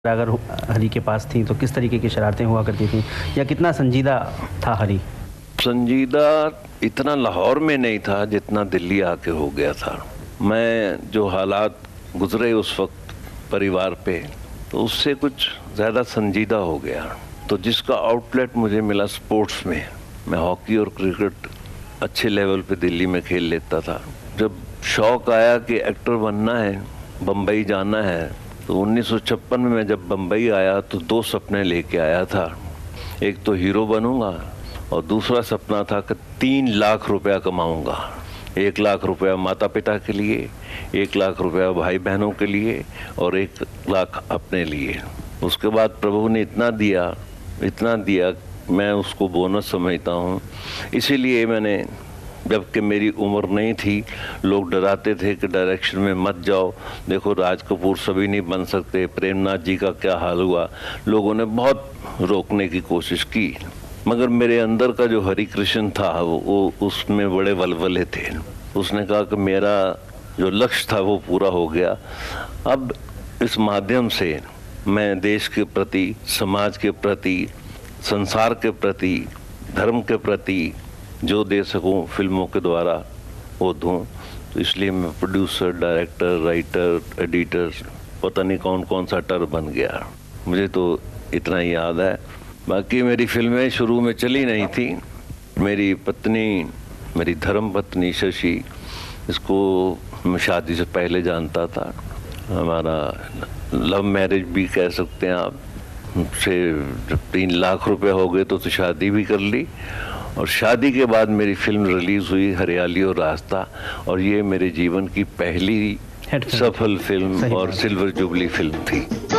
अगर हरी के पास थी तो किस तरीके की शरारतें हुआ करती थी या कितना संजीदा था हरी? संजीदा इतना लाहौर में नहीं था जितना दिल्ली आके हो गया था। मैं जो हालात गुजरे उस वक्त परिवार पे, तो उससे कुछ ज़्यादा संजीदा हो गया। तो जिसका आउटलेट मुझे मिला स्पोर्ट्स में, मैं हॉकी और क्रिकेट अच्छे लेवल पे दिल्ली में खेल लेता था। जब शौक आया कि एक्टर बनना है, बम्बई जाना है, तो 1956 में मैं जब बम्बई आया तो दो सपने लेके आया था। एक तो हीरो बनूंगा और दूसरा सपना था कि 3 लाख रुपया कमाऊंगा। 1 लाख रुपया माता पिता के लिए, 1 लाख रुपया भाई बहनों के लिए और 1 लाख अपने लिए। उसके बाद प्रभु ने इतना दिया, मैं उसको बोनस समझता हूँ। इसीलिए मैंने, जबकि मेरी उम्र नहीं थी, लोग डराते थे कि डायरेक्शन में मत जाओ, देखो राज कपूर सभी नहीं बन सकते, प्रेमनाथ जी का क्या हाल हुआ। लोगों ने बहुत रोकने की कोशिश की, मगर मेरे अंदर का जो हरि कृष्ण था वो उसमें बड़े वलवले थे। उसने कहा कि मेरा जो लक्ष्य था वो पूरा हो गया। अब इस माध्यम से मैं देश के प्रति, समाज के प्रति, संसार के प्रति, धर्म के प्रति जो दे सकूं फिल्मों के द्वारा वो दूं। तो इसलिए मैं प्रोड्यूसर, डायरेक्टर, राइटर, एडिटर, पता नहीं कौन कौन सा टर बन गया। मुझे तो इतना ही याद है। बाकी मेरी फिल्में शुरू में चली नहीं थी। मेरी पत्नी, मेरी धर्म पत्नी शशि, इसको मैं शादी से पहले जानता था। हमारा लव मैरिज भी कह सकते हैं आप। से जब 3 लाख रुपए हो गए तो शादी भी कर ली, और शादी के बाद मेरी फिल्म रिलीज हुई हरियाली और रास्ता, और ये मेरे जीवन की पहली सफल फिल्म और सिल्वर जुबली फिल्म थी।